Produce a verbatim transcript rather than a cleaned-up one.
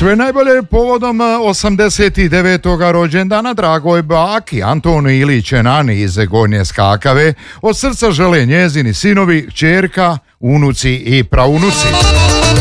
Sve najbolje povodom osamdeset devetog rođendana dragoj baki Antoni Ilić Nani iz Gornje Skakave. Od srca žele njezini sinovi, kćerka, unuci i praunuci.